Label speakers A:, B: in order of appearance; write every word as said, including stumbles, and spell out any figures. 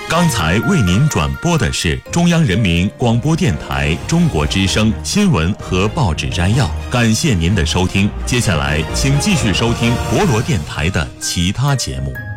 A: 刚才为您转播的是中央人民广播电台中国之声新闻和报纸摘要，感谢您的收听。接下来请继续收听博罗电台的其他节目。